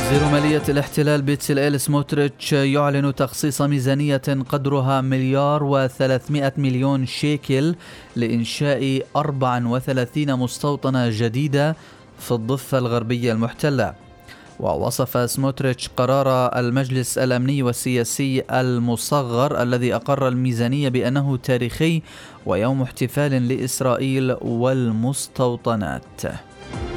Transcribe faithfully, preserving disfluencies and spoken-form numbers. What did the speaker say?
وزير مالية الاحتلال بيتسليل سموتريتش يعلن تخصيص ميزانية قدرها مليار وثلاثمائة مليون شيكل لإنشاء أربع وثلاثين مستوطنة جديدة في الضفة الغربية المحتلة. ووصف سموتريتش قرار المجلس الأمني والسياسي المصغر الذي أقر الميزانية بأنه تاريخي ويوم احتفال لإسرائيل والمستوطنات.